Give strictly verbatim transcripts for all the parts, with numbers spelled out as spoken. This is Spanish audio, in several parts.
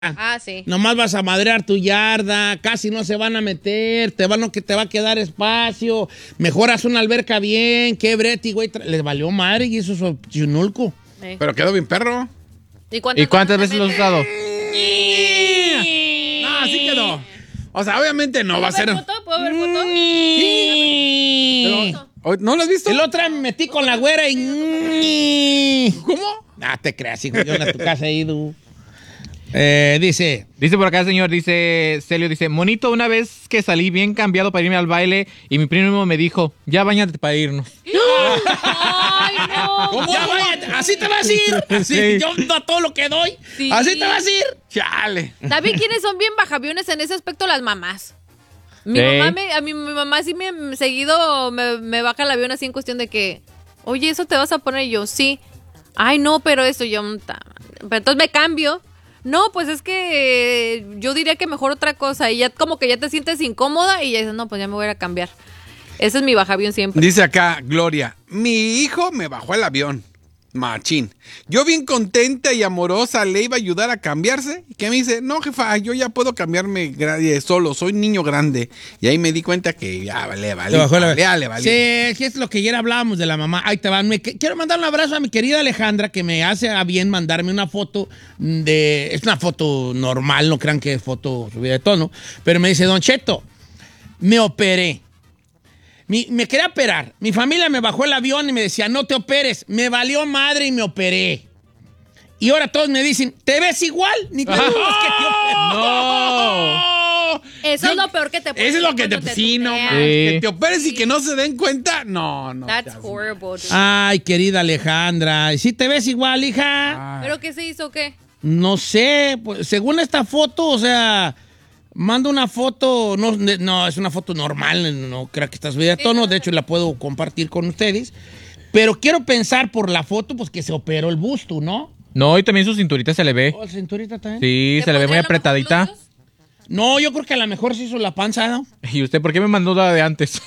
Ah, sí. Nomás vas a madrear tu yarda, casi no se van a meter, te, van, que te va a quedar espacio. Mejor haz una alberca bien, qué breti, güey. Les valió madre y eso es chunulco. Sí. Pero quedó bien perro. ¿Y cuántas, ¿Y cuántas veces lo has usado? No, así quedó. O sea, obviamente no va a ser... ¿Puedo ver foto? ¿Puedo ver foto? Sí. Pero, ¿no lo has visto? El otro me metí con la güera y... ¿Cómo? No te creas, hijo, yo en tu casa he ido. Eh, dice... Dice por acá, señor, dice Celio, dice, monito, una vez que salí bien cambiado para irme al baile y mi primo me dijo, ya bañate para irnos. ¡Ay, no! ¿Cómo? Ya vaya, así te vas a ir. Así, Sí. yo da todo lo que doy. Sí. Así te vas a ir. Chale. ¿Saben quiénes son bien bajaviones en ese aspecto? Las mamás. Mi Sí. mamá, me, a mi, mi mamá sí me seguido me, me baja el avión así en cuestión de que, oye, ¿eso te vas a poner? Y yo, sí. Ay, no, pero eso yo... mm, ta- Pero entonces me cambio. No, pues es que eh, yo diría que mejor otra cosa. Y ya como que ya te sientes incómoda y ya dices, no, pues ya me voy a ir a cambiar. Ese es mi bajavión siempre. Dice acá, Gloria, mi hijo me bajó el avión. Machín. Yo bien contenta y amorosa le iba a ayudar a cambiarse. Y que me dice, no, jefa, yo ya puedo cambiarme gra- eh, solo, soy niño grande. Y ahí me di cuenta que ya vale, vale. Te bajó la- vale, vale, vale. Sí, es que es lo que ayer hablábamos de la mamá. Ahí te va. Me- que- quiero mandar un abrazo a mi querida Alejandra, que me hace a bien mandarme una foto de... Es una foto normal, no crean que es foto subida de tono. Pero me dice, Don Cheto, me operé. Mi- me quería operar. Mi familia me bajó el avión y me decía, no te operes. Me valió madre y me operé. Y ahora todos me dicen, ¿te ves igual? Ni te digas que te operé. No. Eso Yo- es lo peor que te puede Eso es lo que te... cuando Sí, no, tunean. man, Sí. que te operes y que no se den cuenta. No, no. That's te haces. horrible. dude. Ay, querida Alejandra. ¿Sí te ves igual, hija? Ay. ¿Pero qué se hizo o qué? No sé, pues, según esta foto, o sea, mando una foto, no, no, es una foto normal, no creo que está subida de tono, de hecho la puedo compartir con ustedes, pero quiero pensar por la foto, pues que se operó el busto, ¿no? No, y también su cinturita se le ve. ¿O la cinturita también? Sí, ¿Te se le ve muy pondría a lo mejor apretadita. glúteos? No, yo creo que a lo mejor se hizo la panza, ¿no? ¿Y usted por qué me mandó la de antes?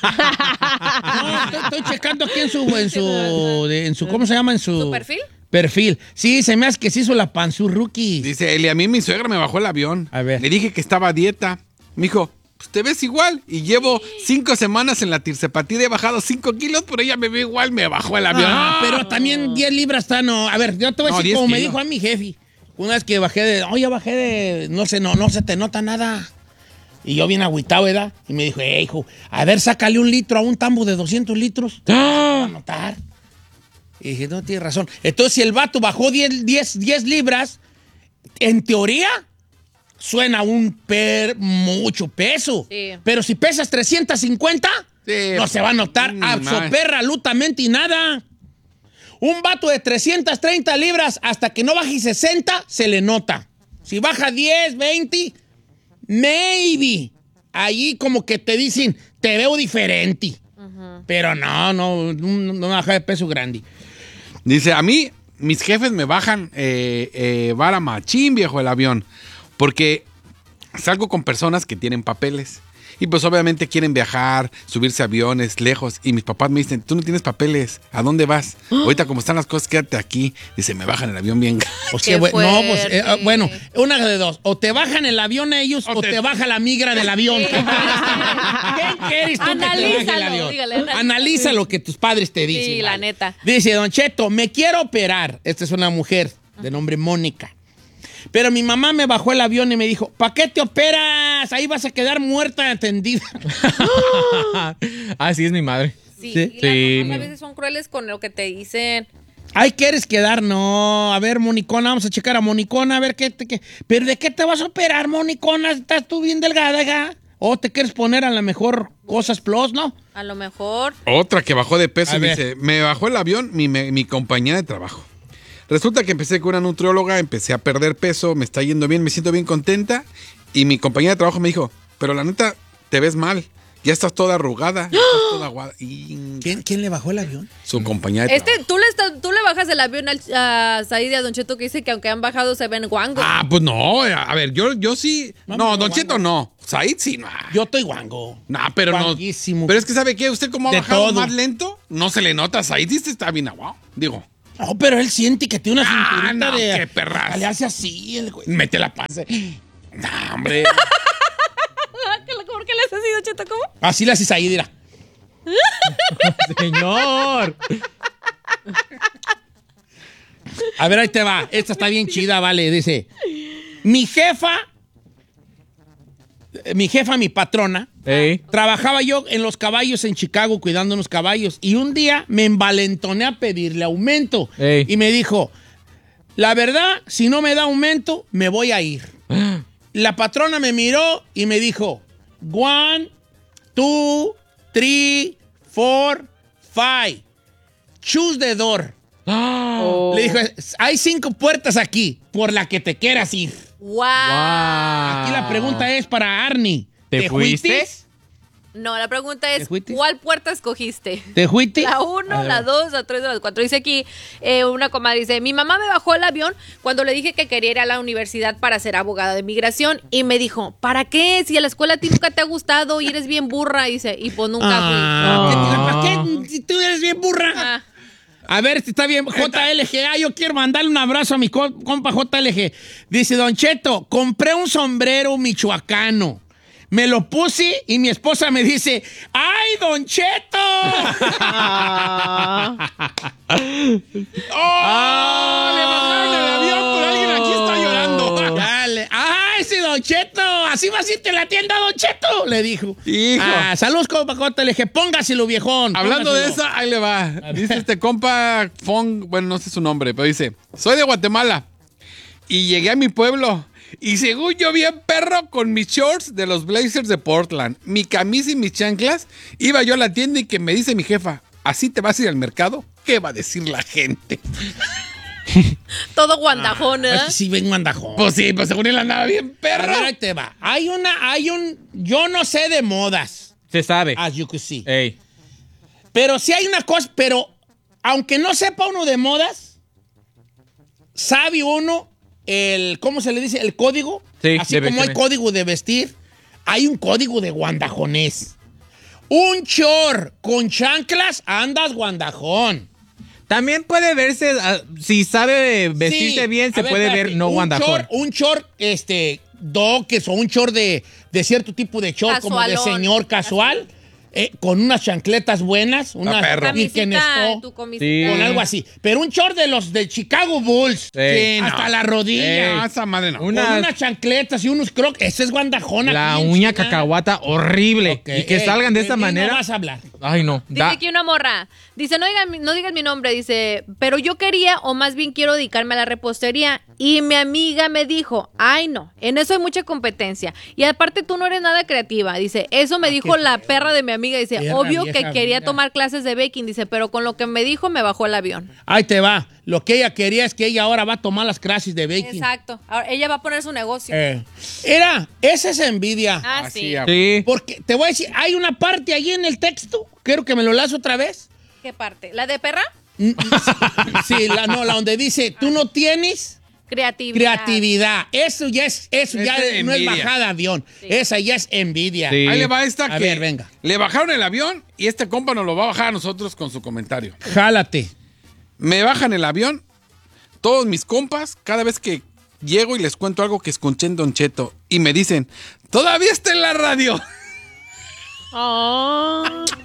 No, estoy, estoy checando aquí en su, en su, de- en su, ¿cómo se llama? En su... ¿Su perfil? Perfil. Sí, se me hace que se hizo la panzurruki. Dice Eli, a mí mi suegra me bajó el avión. A ver. Le dije que estaba a dieta. Me dijo, pues te ves igual. Y llevo cinco semanas en la tirsepatida. He bajado cinco kilos, pero ella me ve igual, me bajó el avión. Ah, pero también diez libras está, no. A ver, yo te voy a No, decir diez como me kilos. dijo a mi jefe. Una vez que bajé de, oye, bajé de, no sé, no, no se te nota nada. Y yo bien agüitado, ¿verdad? Y me dijo, hey, hijo, a ver, sácale un litro a un tambo de doscientos litros. Va a notar. Y dije, no, tienes razón. Entonces, si el vato bajó diez, diez, diez libras, en teoría, suena un per mucho peso. Sí. Pero si pesas trescientos cincuenta, Sí, no se va a notar ni absolutamente y nada. Un vato de trescientas treinta libras hasta que no baje sesenta, se le nota. Si baja diez, veinte, maybe. Allí como que te dicen, te veo diferente. Pero no, no, no, no baja de peso grande. Dice, a mí, mis jefes me bajan eh, eh, vara machín, viejo, el avión. Porque salgo con personas que tienen papeles. Y pues obviamente quieren viajar, subirse a aviones lejos. Y mis papás me dicen, tú no tienes papeles, ¿a dónde vas? Ahorita como están las cosas, quédate aquí. Dice, me bajan el avión bien. Pues Qué qué bu- no, pues, fuerte. eh, ah, bueno, una de dos. O te bajan el avión ellos o, O te... te- baja la migra del avión. ¿Qué quieres tú que te baje el Analízalo, avión? dígale, analízalo. Analiza lo que tus padres te dicen. Sí, la neta. Dice, Don Cheto, me quiero operar. Esta es una mujer de nombre Mónica. Pero mi mamá me bajó el avión y me dijo, ¿para qué te operas? Ahí vas a quedar muerta atendida. Así es mi madre. Sí, Sí. y las Sí, mamás a mi- veces son crueles con lo que te dicen. Ay, ¿quieres quedar? No. A ver, Monicona, vamos a checar a Monicona, a ver qué te... Qué... ¿Pero de qué te vas a operar, Monicona? ¿Estás tú bien delgada, hija? ¿O te quieres poner a lo mejor cosas plus, no? A lo mejor. Otra que bajó de peso A y ver. dice, me bajó el avión mi, me- mi compañía de trabajo. Resulta que empecé con una nutrióloga, empecé a perder peso, me está yendo bien, me siento bien contenta. Y mi compañía de trabajo me dijo, pero la neta, te ves mal. Ya estás toda arrugada, ya estás toda aguada. Y ¿Quién, quién le bajó el avión? su compañía de Este, trabajo. tú le, estás- tú le bajas el avión al, a Said y a Don Cheto que dice que aunque han bajado se ven guangos. Ah, pues no, a ver, yo, yo sí. No, No, no, Don no, Cheto no. Said sí, no. Yo estoy guango. No, pero no. Guanguísimo. Pero es que, ¿sabe qué? Usted como ha De bajado todo. más lento, no se le nota. Said sí está bien aguado. Digo. No, pero él siente que tiene una Ah, cinturita no, de... qué perras. Le hace así el güey. Mete la panza. No, hombre. ¿Por qué le has sido, Cheto? ¿Cómo? Así le haces ahí, dirá. Señor. A ver, ahí te va. Esta está bien chida, vale. Dice, mi jefa, mi jefa, mi patrona, Ey. trabajaba yo en los caballos en Chicago cuidando unos caballos y un día me envalentoné a pedirle aumento. Ey. Y me dijo, la verdad, si no me da aumento, me voy a ir. La patrona me miró y me dijo, one, two, three, four, five. Choose the door. Oh. Le dijo, hay cinco puertas aquí por la que te quieras ir. Wow. Aquí la pregunta es para Arnie. ¿Te fuiste? No, la pregunta ¿Te es, fuiste? ¿cuál puerta escogiste? ¿Te fuiste? La uno, la dos, la tres, la cuatro. Dice aquí, eh, una comadre dice, mi mamá me bajó el avión cuando le dije que quería ir a la universidad para ser abogada de migración y me dijo, ¿para qué? Si a la escuela a ti nunca te ha gustado y eres bien burra, dice, y pues nunca Ah, Ah. ¿qué- ¿Para qué? Si tú eres bien burra. fui. Ah, A ver, si está bien, J L G. Ah, yo quiero mandarle un abrazo a mi co- compa J L G. Dice, Don Cheto, compré un sombrero michoacano. Me lo puse y mi esposa me dice, ¡ay, Don Cheto! ¡Oh! Le bajaron el avión, pero alguien aquí está llorando. Dale. ¡Ay, sí, Don Cheto! ¿Así vas a irte a la tienda, Don Cheto? Le dijo. Hijo. Ah, saludos, compa J L G. Póngaselo, viejón. Hablando de póngaselo. esa, ahí le va. Dice este compa Fong, bueno, no sé su nombre, pero dice, soy de Guatemala y llegué a mi pueblo y según yo bien perro con mis shorts de los Blazers de Portland, mi camisa y mis chanclas, iba yo a la tienda y que me dice mi jefa, ¿así te vas a ir al mercado? ¿Qué va a decir la gente? todo guandajón, ¿eh? Es que sí, ven mandajón. Pues sí, pues según él andaba bien A perro. ver, ahí te va. Hay una, hay un, yo no sé de modas, Se sabe. as you can see. Ey. Pero sí hay una cosa, pero aunque no sepa uno de modas, sabe uno el, ¿cómo se le dice? El código. Sí, Así de como hay vestimenta. código de vestir, hay un código de guandajonés. Un short con chanclas, andas guandajón. También puede verse, ah, si sabe vestirse Sí. bien, se A ver, puede espérate. ver no un guandajón. Short, un short, este, doques o un short de, de cierto tipo de short, como de Casualón. señor casual, eh, con unas chancletas buenas, unas perro. Birkenstock, Camisita, tu camisita. Sí. con algo así. Pero un short de los de Chicago Bulls, Sí, hasta no. la rodilla, No, esa madre no. Una- con unas chancletas y unos crocs. Ese es guandajona. La aquí en uña China. cacahuata horrible. Ok, Y que ey, salgan de de esta mí manera. No vas a hablar. Ay, no. Dice Da- aquí una morra. Dice, no digan, mi- no digan mi nombre. Dice, pero yo quería, o más bien quiero dedicarme a la repostería. Y mi amiga me dijo, ay no, en eso hay mucha competencia. Y aparte tú no eres nada creativa. Dice, eso me dijo qué la perra de mi amiga. Dice, Perra obvio que vieja, quería mira. tomar clases de baking. Dice, pero con lo que me dijo me bajó el avión. Ahí te va. Lo que ella quería es que ella ahora va a tomar las clases de baking. Exacto. Ahora ella va a poner su negocio. Eh, Era, esa es envidia. ah, Así, sí. a- Sí. Porque te voy a decir, hay una parte allí en el texto, quiero que me lo lazo otra vez. ¿Qué parte? ¿La de perra? Sí, la, no, la donde dice, tú no tienes Creatividad. creatividad. Eso ya es, eso ya Esa es no es envidia. bajada de avión. Esa ya es envidia. Sí. Ahí le va esta A que ver, venga. le bajaron el avión y este compa nos lo va a bajar a nosotros con su comentario. Jálate. Me bajan el avión, todos mis compas, cada vez que llego y les cuento algo que escuché en Don Cheto y me dicen, todavía está en la radio. Oh,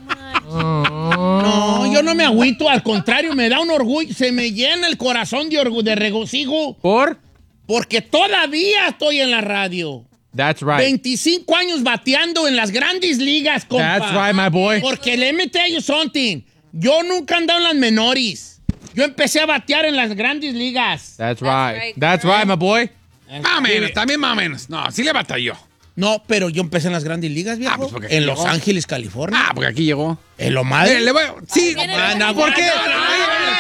No, yo no me agüito, al contrario, me da un orgullo, se me llena el corazón de orgullo, de regocijo, ¿Por? porque todavía estoy en la radio. That's right. veinticinco años bateando en las grandes ligas, compa. That's right, my boy. Porque le mete a ellos something. Yo nunca he andado en las menores. Yo empecé a batear en las grandes ligas. That's That's right. right. That's right, my boy. Más o menos, también más o menos. No, sí le batalló. No, pero yo empecé en las grandes ligas, viejo. Ah, pues porque aquí en Los llegó. Ángeles, California. Ah, porque aquí llegó. En lo madre. Eh, le voy a- Sí, Viene- Ah, no, ¿por qué? no, no, no, no,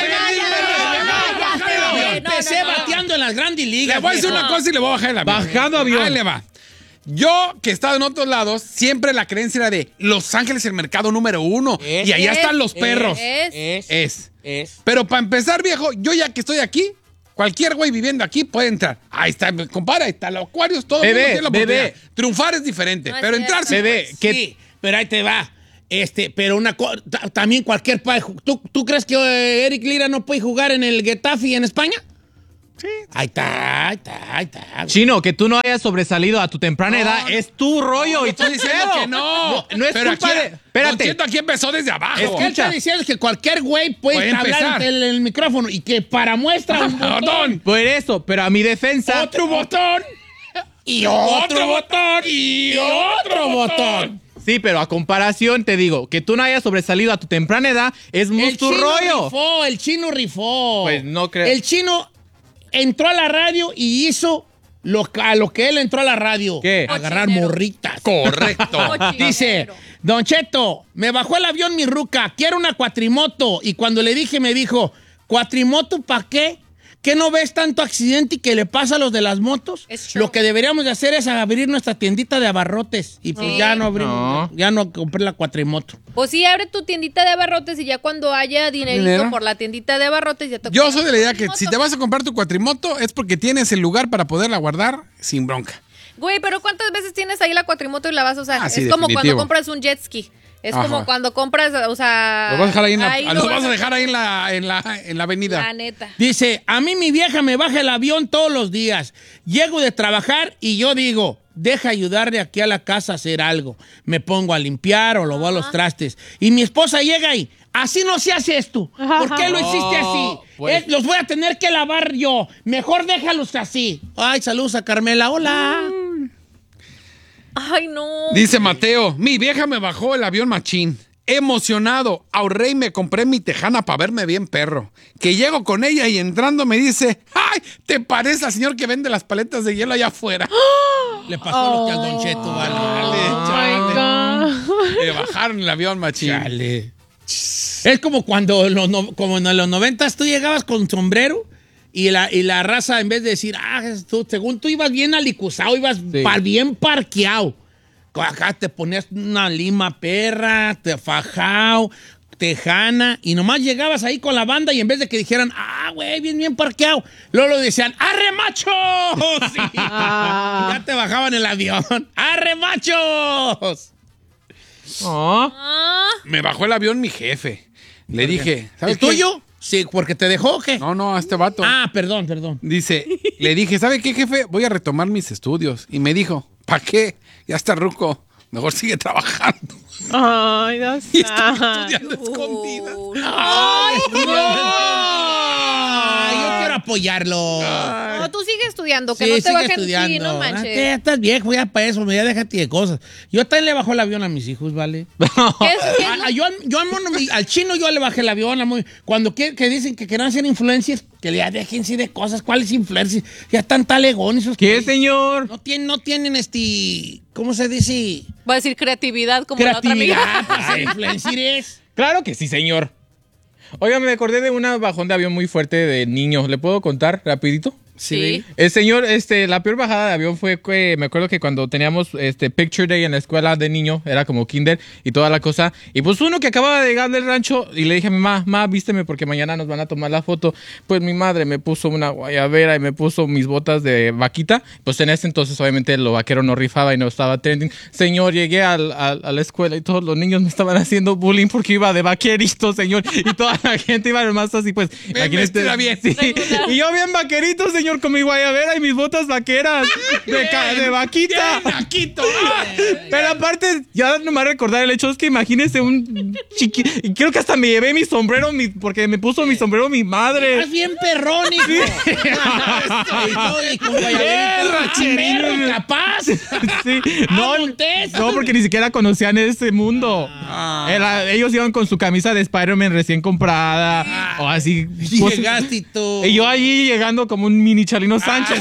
Yo no, empecé no, no. bateando en las grandes ligas. Le voy a decir viejo. una cosa y le voy a bajar el avión. Bajando avión. Ahí le va. Yo, que he estado en otros lados, siempre la creencia era de Los Ángeles el mercado número uno. Es, y allá es, están los perros. Es. Es, Es. es. Pero para empezar, viejo, yo ya que estoy aquí, cualquier güey viviendo aquí puede entrar. Ahí está, compadre, ahí está los acuarios, todo el Bebé, mundo tiene la bebé. oportunidad. Triunfar es diferente, No es pero cierto. entrar sí. Bebé, Sí, ¿qué? pero ahí te va. Este, pero una co- ta- también cualquier país. ¿Tú, ¿Tú crees que eh, Eric Lira no puede jugar en el Getafe en España? Sí. Ahí está, ahí está, ahí está. Chino, que tú no hayas sobresalido a tu temprana No, edad no. es tu rollo No, y estoy tu diciendo pedo. que no. No, no es Pero culpa aquí, de... Espérate. Don Cheto aquí empezó desde abajo. Es que él está Escucha. diciendo que cualquier güey puede, Puede hablar empezar. en el, el micrófono y que para muestra un botón, Botón. Por eso, pero a mi defensa... otro botón y otro botón y otro botón. Sí, pero a comparación te digo, que tú no hayas sobresalido a tu temprana edad es muy El tu chino rollo. rifó, el chino rifó. Pues no creo. El chino entró a la radio y hizo lo, a lo que él entró a la radio. ¿Qué? Agarrar Cochinero. morritas. Correcto. Cochinero. Dice, Don Cheto, me bajó el avión mi ruca, quiero una cuatrimoto. Y cuando le dije, me dijo, ¿cuatrimoto para qué? ¿Qué no ves tanto accidente y que le pasa a los de las motos? Es show. Lo que deberíamos de hacer es abrir nuestra tiendita de abarrotes. Y pues Sí. ya no abrimos, No. ya no compré la cuatrimoto. Pues sí, abre tu tiendita de abarrotes y ya cuando haya dinerito ¿Dinero? por la tiendita de abarrotes ya te Yo compras soy de la idea que tu si te moto. vas a comprar tu cuatrimoto es porque tienes el lugar para poderla guardar sin bronca. Güey, pero ¿cuántas veces tienes ahí la cuatrimoto y la vas a usar? Ah, sí, es como cuando definitivo. compras un jet ski. Es Ajá. como cuando compras, o sea... Lo vas a dejar ahí en la, ahí lo lo vas a a- dejar ahí en la, en la, en la avenida. La neta. Dice, a mí mi vieja me baja el avión todos los días. Llego de trabajar y yo digo, deja ayudarle aquí a la casa a hacer algo. Me pongo a limpiar o lo voy a los trastes. Y mi esposa llega y, así no se hace esto. ¿Por qué lo hiciste así? pues. Eh, los voy a tener que lavar yo. Mejor déjalos así. Ay, saludos a Carmela. Hola. Ay, no. Dice Mateo, mi vieja me bajó el avión machín. Emocionado, ahorré y me compré mi tejana para verme bien perro. Que llego con ella y entrando me dice, ¡ay! ¿Te parece al señor que vende las paletas de hielo allá afuera? Le pasó lo que al Don Cheto, vale. Chale, chale. Le bajaron el avión machín. Chale. Es como cuando en los no- como en los noventas tú llegabas con sombrero y la, y la raza, en vez de decir, ah, tú, según tú ibas bien alicuzado, ibas Sí. par- bien parqueado. Acá te ponías una lima perra, te fajao, tejana, y nomás llegabas ahí con la banda y en vez de que dijeran, ah, güey, bien, bien parqueado, luego lo decían, ¡arre, machos! Sí. Y ya te bajaban el avión. ¡Arre, machos! Oh. Ah, Me bajó el avión mi jefe. Le dije, ¿sabes ¿El qué? tuyo? Sí, porque te dejó, ¿o qué? No, no, a este vato. Ah, perdón, perdón. Dice, le dije, ¿sabe qué, jefe? Voy a retomar mis estudios. Y me dijo, ¿para qué? Ya está ruco. Mejor sigue trabajando. Ay, no Y está sé. estudiando escondidas. uh, ¡Ay, Ay, yo quiero apoyarlo. No, tú sigue estudiando, que Sí, no te sigue bajen. estudiando. Sí, no Ah, manches. que ya estás viejo, ya para eso, ya déjate de cosas. Yo también le bajo el avión a mis hijos, ¿vale? ¿Qué es, qué es A- lo- a- yo, yo al, mono- al chino yo le bajé el avión. al mono- Cuando que, que dicen que quieren ser influencers, que ya déjense de cosas. ¿Cuáles influencers? Ya están talegones esos. ¿Qué, que- señor? No tienen, no tienen este, ¿cómo se dice? Voy a decir creatividad como la otra Creatividad amiga. para ser influencers. Claro que sí, señor. Oiga, me acordé de una bajón de avión muy fuerte de niños. ¿Le puedo contar rapidito? Sí. El señor, este, la peor bajada de avión fue que me acuerdo que cuando teníamos este Picture Day en la escuela de niño, era como kinder y toda la cosa. Y pues uno que acababa de llegar del rancho y le dije a mi mamá, ma, vísteme porque mañana nos van a tomar la foto. Pues mi madre me puso una guayabera y me puso mis botas de vaquita. Pues en ese entonces obviamente lo vaquero no rifaba y no estaba trending. Señor, llegué al- al- a la escuela y todos los niños me estaban haciendo bullying porque iba de vaquerito, señor. Y toda la gente iba más así, pues. Bien imagínate- vestida, bien. Sí. Y yo bien vaquerito, señor, con mi guayabera y mis botas vaqueras de, ca- de vaquita. Naquito. Pero aparte, ya nomás recordar el hecho es que imagínese un chiqui... Y creo que hasta me llevé mi sombrero, mi... porque me puso mi sombrero mi madre. Estás bien perrón, hijo. Y todo, y con guayaberita. Perro, capaz. Sí. No, Ah, Montes. no, porque ni siquiera conocían ese mundo. Era- ellos iban con su camisa de Spider-Man recién comprada. O así. Y pues, llegaste y todo. y yo allí llegando como un mini Chalino Sánchez.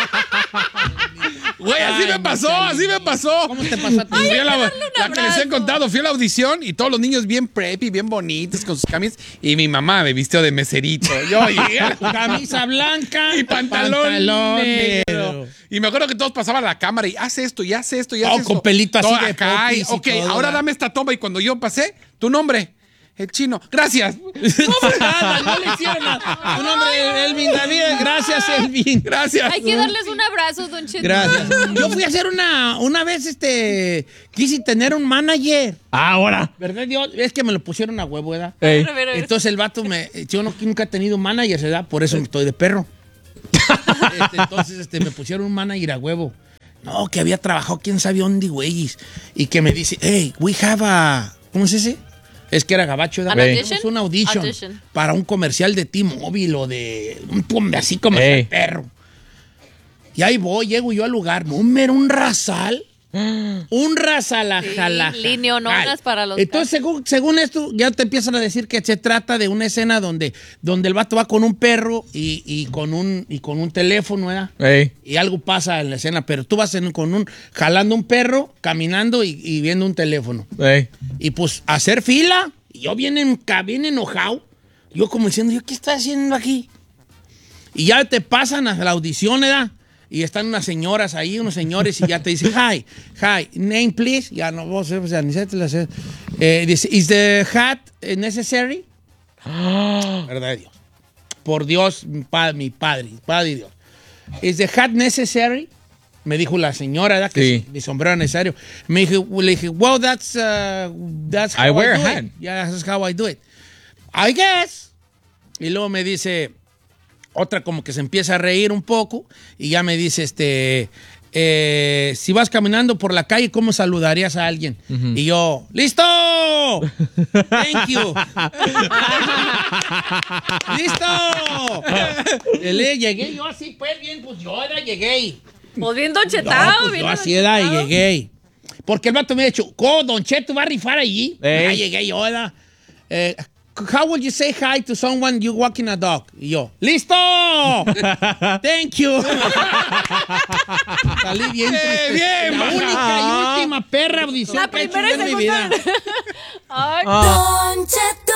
Güey, así Ay, me pasó, Marcelo. así me pasó. ¿Cómo te pasó a ti? Fui a la, la que les he abrazo. contado, fui a la audición y todos los niños bien preppy, bien bonitos con sus camisas. Y mi mamá me vistió de meserito. Yo llegué a la- Camisa blanca y pantalón, pantalón negro. negro. Y me acuerdo que todos pasaban a la cámara y hace esto, y hace esto, y hace Oh, esto. con pelito así Todo de acá, y, popis y ok, todo, ahora ¿verdad? dame esta toma. Y cuando yo pasé, tu nombre. el chino. Gracias. No, nada, no le hicieron nada. Tu nombre, Elvin David. Gracias, Elvin. Gracias. Hay que darles un abrazo, don Cheto. Gracias. Yo fui a hacer una, una vez, este, quise tener un manager. Ahora. ¿Verdad, Dios? Es que me lo pusieron a huevo, ¿verdad? Ey. A ver, a ver. Entonces el vato me, yo no, nunca he tenido un manager, ¿verdad? Por eso estoy de perro. Este, entonces, este, me pusieron un manager a huevo. No, que había trabajado quién sabe dónde, güeyes. Y que me dice, hey, we have a, ¿cómo se dice? Es que era gabacho, ¿verdad? ¿An Tenemos audition? una audition, Audition. para un comercial de T-Mobile o de un pum, así como el Ey. perro. Y ahí voy, llego yo al lugar, no, mero un rasal. Un rasal, Sí, jala. lineononas para los Entonces, según, según esto, ya te empiezan a decir que se trata de una escena donde, donde el vato va con un perro y, y con un y con un teléfono, ¿verdad? Ey. Y algo pasa en la escena, pero tú vas en- con un jalando un perro, caminando y, y viendo un teléfono. Ey. Y pues hacer fila, y yo bien, en- bien enojado, yo como diciendo, ¿yo qué estoy haciendo aquí? Y ya te pasan a la audición, ¿verdad? Y están unas señoras ahí, unos señores, y ya te dicen, hi, hi, name please. Ya no, vos, o sea, ni sé, te la sé. Eh, dice, is the hat eh, necessary? ¿Verdad, Dios? Por Dios, mi, pa- mi padre, padre y Dios. Is the hat necessary? Me dijo la señora, ¿verdad? Que Sí. si mi sombrero era necesario. Me dije, le dije, well, that's, uh, that's how I I, wear a do hat. it. Yeah, that's how I do it. I guess. Y luego me dice, otra como que se empieza a reír un poco y ya me dice, este, eh, si vas caminando por la calle, ¿cómo saludarías a alguien? Y yo, ¡listo! Thank you. ¡Listo! Y le llegué yo así, pues bien, pues yo era, llegué. Pues bien don No, Chetao. pues bien yo don así era y Chetao. llegué. Porque el vato me ha dicho, ¿cómo, Don Cheto va a rifar allí? Ey. Ya llegué yo, ¿verdad? Eh, how would you say hi to someone you walking a dog? Y yo, ¡listo! Thank you. Salí bien triste. bien, La baja. única y última perra audición La que he hecho primera y en mi segunda. vida. Ay, Don Cheto.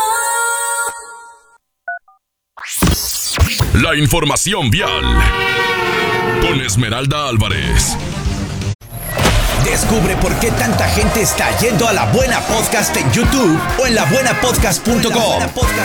La información vial. Con Esmeralda Álvarez. Descubre por qué tanta gente está yendo a La Buena Podcast en YouTube o en la buena podcast punto com.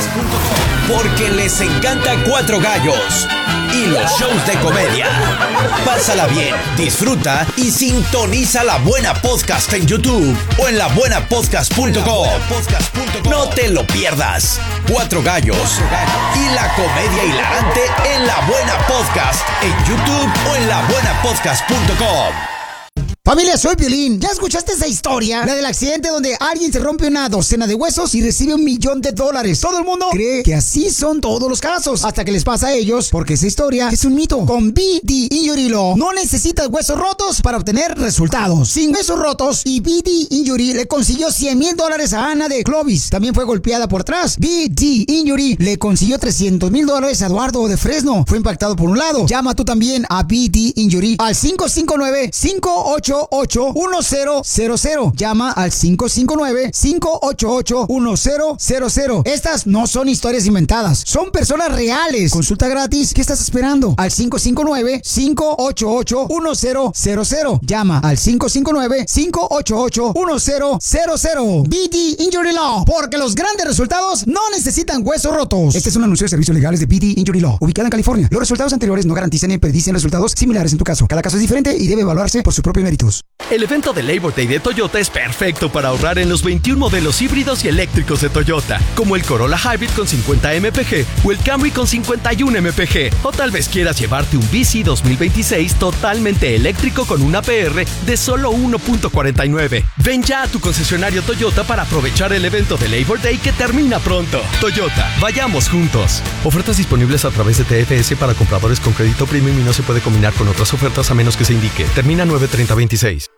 Porque les encanta Cuatro Gallos y los shows de comedia. Pásala bien, disfruta y sintoniza La Buena Podcast en YouTube o en la buena podcast punto com. No te lo pierdas. Cuatro Gallos y la comedia hilarante en La Buena Podcast en YouTube o en la buena podcast punto com. Familia, soy Piolín. ¿Ya escuchaste esa historia? La del accidente donde alguien se rompe una docena de huesos y recibe un millón de dólares. Todo el mundo cree que así son todos los casos, hasta que les pasa a ellos, porque esa historia es un mito. Con B D Injury Law no necesitas huesos rotos para obtener resultados. Sin huesos rotos, y B D Injury le consiguió cien mil dólares a Ana de Clovis. También fue golpeada por atrás. B D Injury le consiguió trescientos mil dólares a Eduardo de Fresno. Fue impactado por un lado. Llama tú también a B D Injury al cinco cinco nueve, cinco ocho ocho, uno cero cero cero. Llama al cinco cinco nueve, cinco ocho ocho, uno cero cero cero. Estas no son historias inventadas, son personas reales. Consulta gratis. ¿Qué estás esperando? Al cinco cinco nueve, cinco ocho ocho, uno cero cero cero. Llama al cinco cinco nueve, cinco ocho ocho, uno cero cero cero. B D Injury Law, porque los grandes resultados no necesitan huesos rotos. Este es un anuncio de servicios legales de B D Injury Law, ubicada en California. Los resultados anteriores no garantizan ni predicen resultados similares en tu caso. Cada caso es diferente y debe evaluarse por sus propios méritos. El evento de Labor Day de Toyota es perfecto para ahorrar en los veintiún modelos híbridos y eléctricos de Toyota, como el Corolla Hybrid con cincuenta M P G o el Camry con cincuenta y uno M P G. O tal vez quieras llevarte un V C dos mil veintiséis totalmente eléctrico con una A P R de solo uno punto cuarenta y nueve. Ven ya a tu concesionario Toyota para aprovechar el evento de Labor Day que termina pronto. Toyota, vayamos juntos. Ofertas disponibles a través de T F S para compradores con crédito premium y no se puede combinar con otras ofertas a menos que se indique. Termina nueve treinta veintiséis.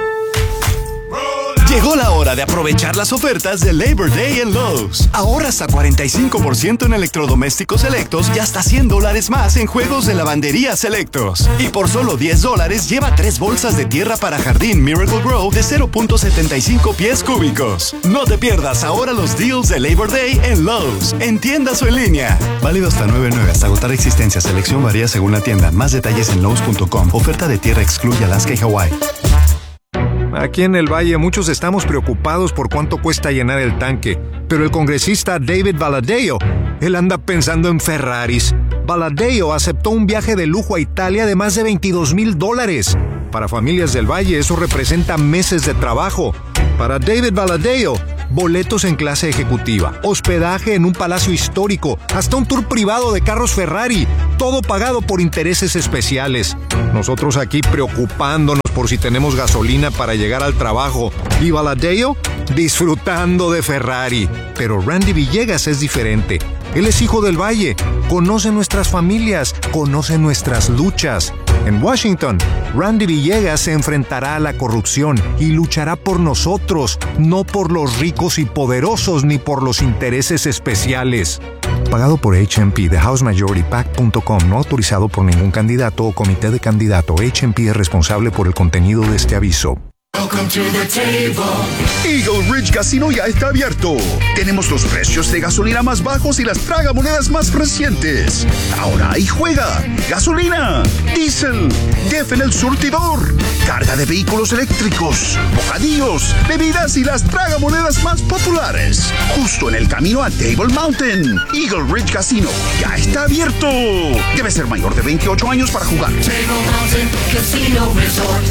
Llegó la hora de aprovechar las ofertas de Labor Day en Lowe's. Ahorra hasta cuarenta y cinco por ciento en electrodomésticos selectos y hasta cien dólares más en juegos de lavandería selectos. Y por solo diez dólares lleva tres bolsas de tierra para jardín Miracle Grow de cero punto setenta y cinco pies cúbicos. No te pierdas ahora los deals de Labor Day en Lowe's, en tiendas o en línea. Válido hasta nueve nueve hasta agotar existencia. Selección varía según la tienda. Más detalles en Lowe's punto com. Oferta de tierra excluye Alaska y Hawái. Aquí en el Valle muchos estamos preocupados por cuánto cuesta llenar el tanque, pero el congresista David Valadao, él anda pensando en Ferraris. Valadao aceptó un viaje de lujo a Italia de más de veintidós mil dólares. Para familias del Valle eso representa meses de trabajo. Para David Valadao, boletos en clase ejecutiva, hospedaje en un palacio histórico, hasta un tour privado de carros Ferrari, todo pagado por intereses especiales. Nosotros aquí preocupándonos por si tenemos gasolina para llegar al trabajo. Y Valadao disfrutando de Ferrari. Pero Randy Villegas es diferente. Él es hijo del Valle, conoce nuestras familias, conoce nuestras luchas. En Washington, Randy Villegas se enfrentará a la corrupción y luchará por nosotros, no por los ricos y poderosos ni por los intereses especiales. Pagado por H M P de House Majority Pac punto com, no autorizado por ningún candidato o comité de candidato. H M P es responsable por el contenido de este aviso. Welcome to the table. Eagle Ridge Casino ya está abierto. Tenemos los precios de gasolina más bajos y las tragamonedas más recientes. Ahora ahí juega gasolina, diésel, D E F en el surtidor, carga de vehículos eléctricos, bocadillos, bebidas y las tragamonedas más populares. Justo en el camino a Table Mountain. Eagle Ridge Casino ya está abierto. Debe ser mayor de veintiocho años para jugar. Table Mountain Casino Resort.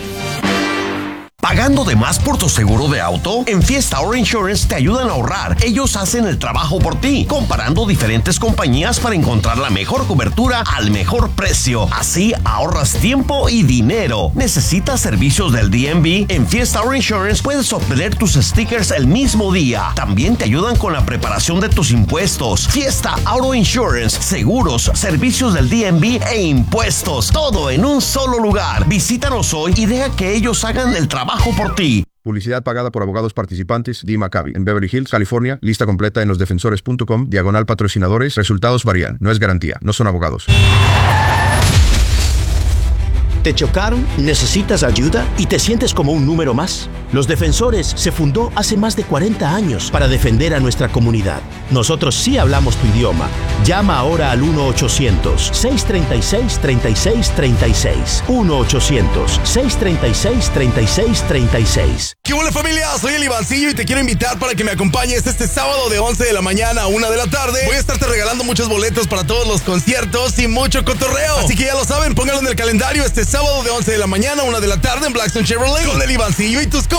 ¿Pagando de más por tu seguro de auto? En Fiesta Auto Insurance te ayudan a ahorrar. Ellos hacen el trabajo por ti, comparando diferentes compañías para encontrar la mejor cobertura al mejor precio. Así ahorras tiempo y dinero. ¿Necesitas servicios del D M V? En Fiesta Auto Insurance puedes obtener tus stickers el mismo día. También te ayudan con la preparación de tus impuestos. Fiesta Auto Insurance, seguros, servicios del D M V e impuestos. Todo en un solo lugar. Visítanos hoy y deja que ellos hagan el trabajo por ti. Publicidad pagada por abogados participantes. Dee Maccabi. En Beverly Hills, California. Lista completa en los defensores punto com. Diagonal patrocinadores. Resultados varían. No es garantía. No son abogados. ¿Te chocaron? ¿Necesitas ayuda? ¿Y te sientes como un número más? Los Defensores se fundó hace más de cuarenta años para defender a nuestra comunidad. Nosotros sí hablamos tu idioma. Llama ahora al uno ochocientos, seiscientos treinta y seis, treinta y seis treinta y seis. uno ochocientos, seiscientos treinta y seis, treinta y seis treinta y seis. ¿Qué hola familia? Soy el Ivancillo y te quiero invitar para que me acompañes este sábado de once de la mañana a una de la tarde. Voy a estarte regalando muchos boletos para todos los conciertos y mucho cotorreo. Así que ya lo saben, pónganlo en el calendario este sábado de once de la mañana a una de la tarde en Blackstone Chevrolet con el Ivancillo y tus